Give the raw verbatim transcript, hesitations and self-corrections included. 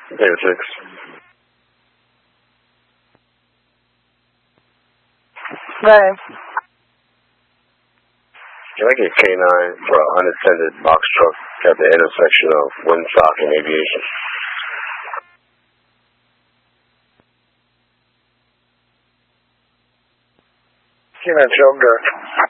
Eight six. Right. Can I get K nine for an unattended box truck at the intersection of Windsock and Aviation? K nine, Joe, go.